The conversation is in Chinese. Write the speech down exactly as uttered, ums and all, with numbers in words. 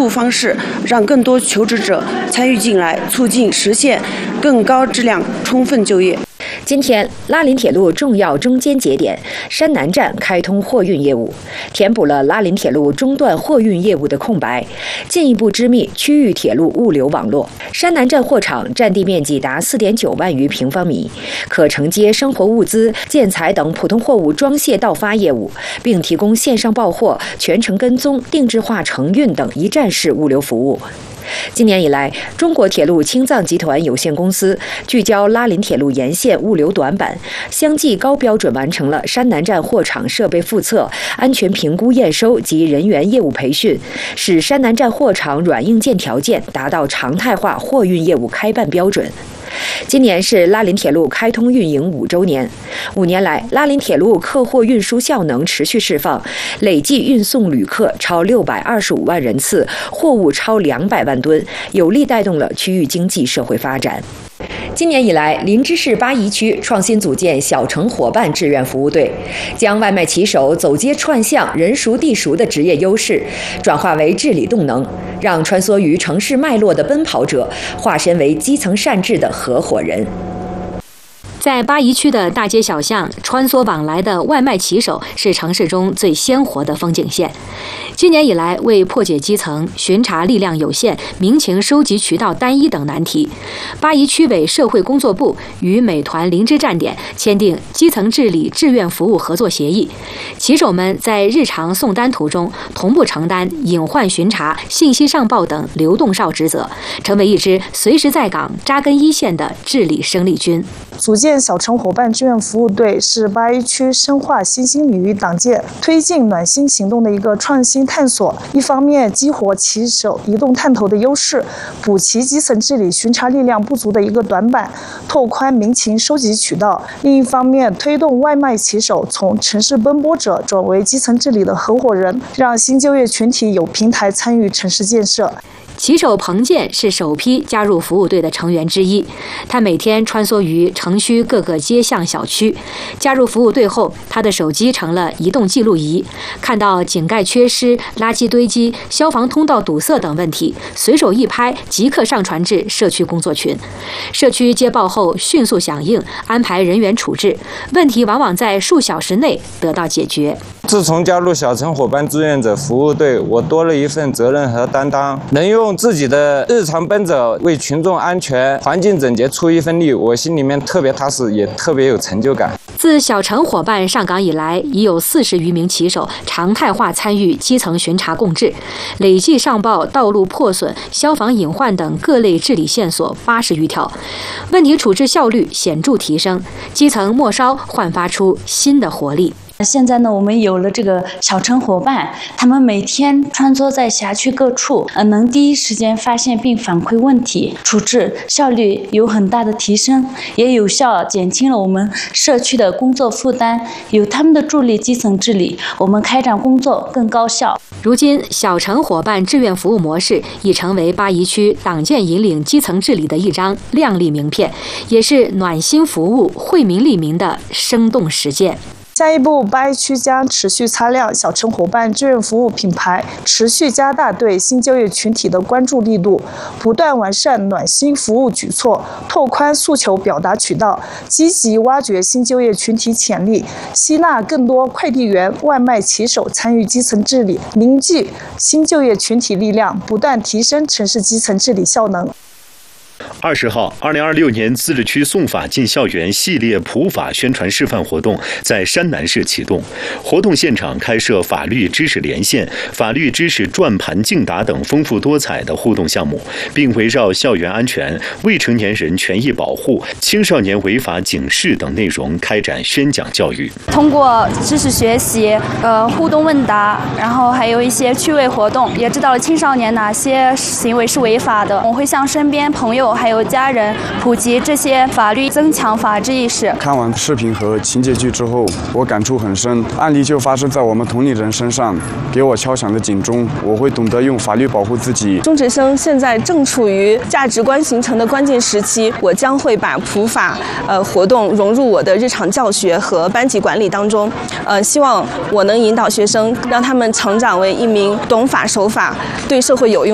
路方式，让更多求职者参与进来，促进实现更高质量充分就业。 今天，拉林铁路重要中间节点山南站开通货运业务，填补了拉林铁路中段货运业务的空白，进一步织密区域铁路物流网络。山南站货场占地面积达 四点九万余平方米，可承接生活物资、建材等普通货物装卸到发业务，并提供线上报货、全程跟踪、定制化承运等一站式物流服务。今年以来，中国铁路青藏集团有限公司聚焦拉林铁路沿线物流短板，相继高标准完成了山南站货场设备复测、安全评估验收及人员业务培训，使山南站货场软硬件条件达到常态化货运业务开办标准。今年是拉林铁路开通运营五周年，五年来，拉林铁路客货运输效能持续释放，累计运送旅客超六百二十五万人次，货物超两百万吨，有力带动了区域经济社会发展。今年以来，林芝市八宜区创新组建小城伙伴志愿服务队，将外卖骑手走街串巷、人熟地熟的职业优势转化为治理动能，让穿梭于城市脉络的奔跑者化身为基层善治的合伙人。在八宜区的大街小巷，穿梭往来的外卖骑手是城市中最鲜活的风景线。今年以来，为破解基层巡查力量有限、民情收集渠道单一等难题，八宜区委社会工作部与美团林芝站点签订基层治理志愿服务合作协议。骑手们在日常送单途中同步承担隐患巡查、信息上报等流动哨职责，成为一支随时在岗、扎根一线的治理生力军。 组建小城伙伴志愿服务队是八宜区深化新兴领域党建、推进暖心行动的一个创新探索。一方面激活骑手移动探头的优势，补齐基层治理巡查力量不足的一个短板，拓宽民情收集渠道；另一方面推动外卖骑手从城市奔波者转为基层治理的合伙人，让新就业群体有平台参与城市建设。 骑手彭健是首批加入服务队的成员之一，他每天穿梭于城区各个街巷小区。加入服务队后，他的手机成了移动记录仪，看到井盖缺失、垃圾堆积、消防通道堵塞等问题，随手一拍，即刻上传至社区工作群。社区接报后迅速响应，安排人员处置，问题往往在数小时内得到解决。 自从加入小城伙伴志愿者服务队，我多了一份责任和担当，能用自己的日常奔走为群众安全、环境整洁出一份力，我心里面特别踏实，也特别有成就感。 自小城伙伴上岗以来，已有四十余名骑手常态化参与基层巡查共治，累计上报道路破损、消防隐患等各类治理线索八十余条，问题处置效率显著提升，基层末梢焕发出新的活力。 现在呢，我们有了这个小城伙伴，他们每天穿梭在辖区各处，呃，能第一时间发现并反馈问题，处置效率有很大的提升，也有效减轻了我们社区的工作负担。有他们的助力，基层治理，我们开展工作更高效。 如今，小城伙伴志愿服务模式已成为八宜区党建引领基层治理的一张亮丽名片，也是暖心服务、惠民利民的生动实践。 下一步，八宜区将持续擦亮小城伙伴志愿服务品牌，持续加大对新就业群体的关注力度，不断完善暖心服务举措，拓宽诉求表达渠道，积极挖掘新就业群体潜力，吸纳更多快递员、外卖骑手参与基层治理，凝聚新就业群体力量，不断提升城市基层治理效能。 二十号，二零二六年自治区送法进校园系列普法宣传示范活动在山南市启动。活动现场开设法律知识连线、法律知识转盘竞答等丰富多彩的互动项目，并围绕校园安全、未成年人权益保护、青少年违法警示等内容开展宣讲教育。 通过知识学习、呃互动问答，然后还有一些趣味活动，也知道了青少年哪些行为是违法的。我会向身边朋友还有家人普及这些法律，增强法治意识。 看完视频和情节剧之后，我感触很深，案例就发生在我们同龄人身上，给我敲响了警钟。我会懂得用法律保护自己。 中学生现在正处于价值观形成的关键时期，我将会把普法呃活动融入我的日常教学和班级管理当中，呃，希望我能引导学生，让他们成长为一名懂法守法、对社会有用。